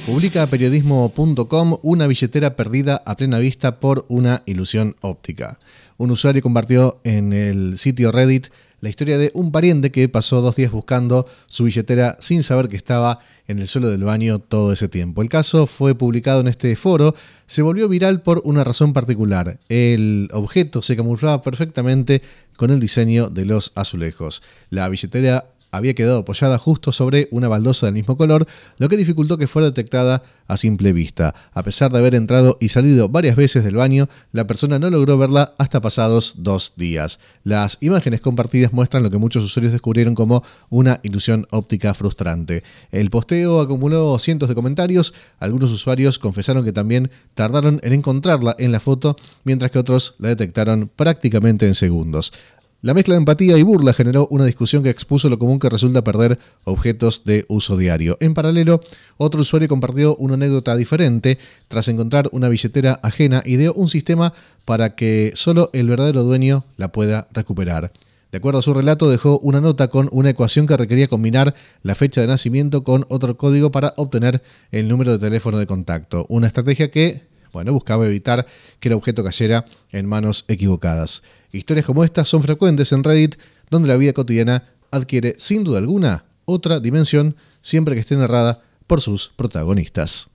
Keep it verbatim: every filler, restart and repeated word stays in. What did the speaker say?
Publica periodismo punto com una billetera perdida a plena vista por una ilusión óptica. Un usuario compartió en el sitio Reddit la historia de un pariente que pasó dos días buscando su billetera sin saber que estaba en el suelo del baño todo ese tiempo. El caso fue publicado en este foro, se volvió viral por una razón particular. El objeto se camuflaba perfectamente con el diseño de los azulejos. La billetera había quedado apoyada justo sobre una baldosa del mismo color, lo que dificultó que fuera detectada a simple vista. A pesar de haber entrado y salido varias veces del baño, la persona no logró verla hasta pasados dos días. Las imágenes compartidas muestran lo que muchos usuarios descubrieron como una ilusión óptica frustrante. El posteo acumuló cientos de comentarios, algunos usuarios confesaron que también tardaron en encontrarla en la foto, mientras que otros la detectaron prácticamente en segundos. La mezcla de empatía y burla generó una discusión que expuso lo común que resulta perder objetos de uso diario. En paralelo, otro usuario compartió una anécdota diferente. Tras encontrar una billetera ajena, ideó un sistema para que solo el verdadero dueño la pueda recuperar. De acuerdo a su relato, dejó una nota con una ecuación que requería combinar la fecha de nacimiento con otro código para obtener el número de teléfono de contacto. Una estrategia que, bueno, buscaba evitar que el objeto cayera en manos equivocadas. Historias como estas son frecuentes en Reddit, donde la vida cotidiana adquiere, sin duda alguna, otra dimensión, siempre que esté narrada por sus protagonistas.